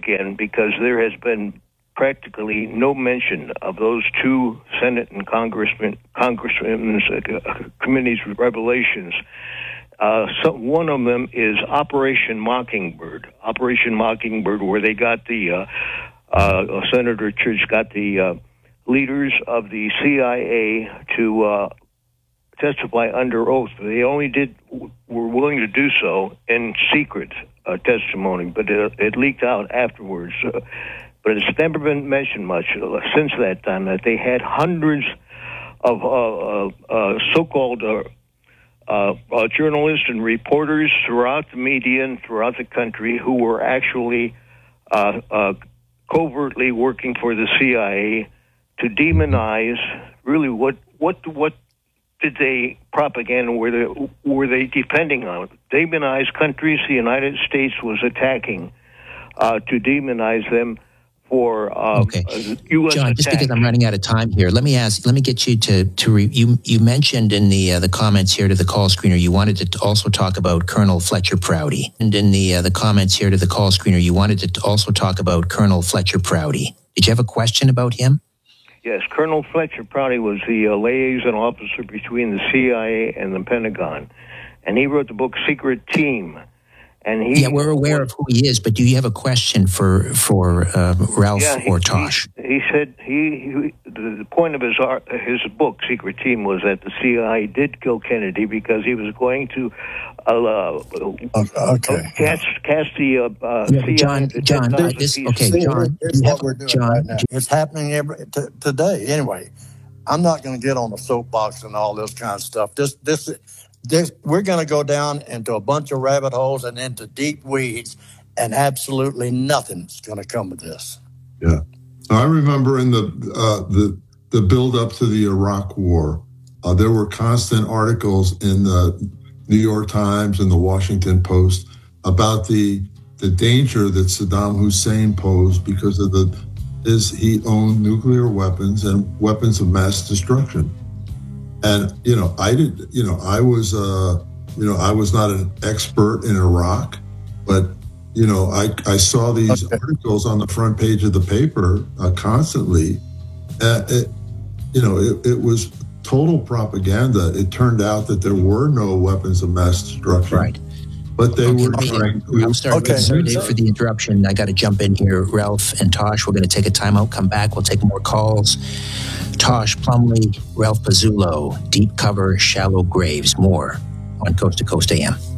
again because there has been practically no mention of those two Senate and Congressmen's committees' revelations. One of them is Operation Mockingbird. Operation Mockingbird, where they got the Senator Church got the leaders of the CIA to testify under oath. They only were willing to do so in secret testimony, but it leaked out afterwards. But it's never been mentioned much since that time that they had hundreds of so-called journalists and reporters throughout the media and throughout the country who were actually covertly working for the CIA to demonize really what did they propaganda were they depending on? Demonize countries the United States was attacking to demonize them for okay. U.S. John, attacks. just because I'm running out of time here, let me get you you mentioned in the comments here to the call screener you wanted to also talk about Colonel Fletcher Prouty. And in the comments here to the call screener you wanted to also talk about Colonel Fletcher Prouty. Did you have a question about him? Yes, Colonel Fletcher Prouty was the liaison officer between the CIA and the Pentagon, and he wrote the book Secret Team. And we're aware of who he is, but do you have a question for Ralph or Tosh? He said the point of his book Secret Team was that the CIA did kill Kennedy because he was going to cast the John. Here's what we're doing right now. It's happening today. Anyway, I'm not going to get on the soapbox and all this kind of stuff. This we're going to go down into a bunch of rabbit holes and into deep weeds, and absolutely nothing's going to come of this. Yeah, I remember in the build up to the Iraq War, there were constant articles in the New York Times and the Washington Post about the danger that Saddam Hussein posed because of he owned nuclear weapons and weapons of mass destruction. And, I was not an expert in Iraq, but, I saw these articles on the front page of the paper constantly. It was total propaganda. It turned out that there were no weapons of mass destruction. Right. But they were trying to... Sorry, Dave, for the interruption. I got to jump in here. Ralph and Tosh, we're going to take a timeout, come back. We'll take more calls. Tosh Plumley, Ralph Pizzulo, Deep Cover, Shallow Graves. More on Coast to Coast AM.